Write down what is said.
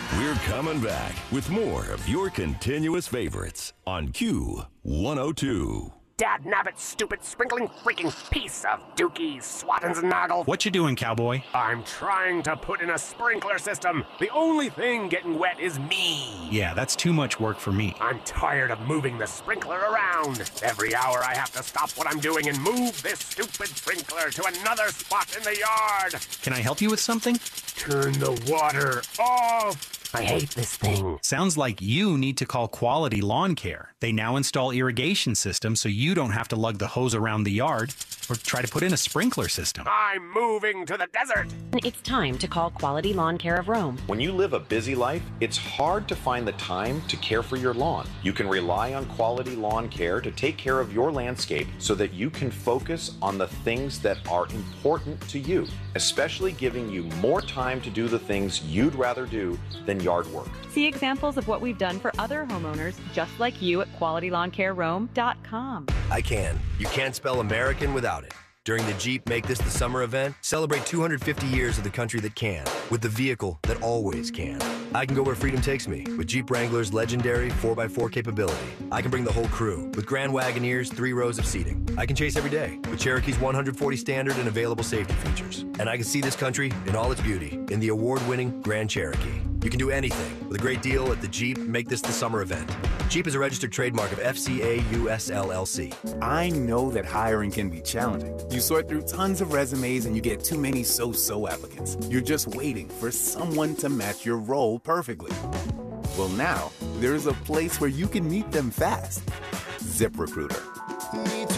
We're coming back with more of your continuous favorites on Q102. Dad nabbit, stupid, sprinkling, freaking piece of dookie, swattens, noggle. What you doing, cowboy? I'm trying to put in a sprinkler system. The only thing getting wet is me. Yeah, that's too much work for me. I'm tired of moving the sprinkler around. Every hour I have to stop what I'm doing and move this stupid sprinkler to another spot in the yard. Can I help you with something? Turn the water off. I hate this thing. Sounds like you need to call Quality Lawn Care. They now install irrigation systems so you don't have to lug the hose around the yard or try to put in a sprinkler system. I'm moving to the desert. It's time to call Quality Lawn Care of Rome. When you live a busy life, it's hard to find the time to care for your lawn. You can rely on Quality Lawn Care to take care of your landscape so that you can focus on the things that are important to you, especially giving you more time to do the things you'd rather do than yard work. See examples of what we've done for other homeowners just like you at QualityLawnCareRome.com. I can. You can't spell American without it. During the Jeep Make This the Summer event, celebrate 250 years of the country that can, with the vehicle that always can. I can go where freedom takes me, with Jeep Wrangler's legendary 4x4 capability. I can bring the whole crew, with Grand Wagoneer's 3 rows of seating. I can chase every day, with Cherokee's 140 standard and available safety features. And I can see this country in all its beauty, in the award-winning Grand Cherokee. You can do anything with a great deal at the Jeep Make This the Summer event. Jeep is a registered trademark of FCA US LLC. I know that hiring can be challenging. You sort through tons of resumes and you get too many so-so applicants. You're just waiting for someone to match your role perfectly. Well, now, there's a place where you can meet them fast. ZipRecruiter.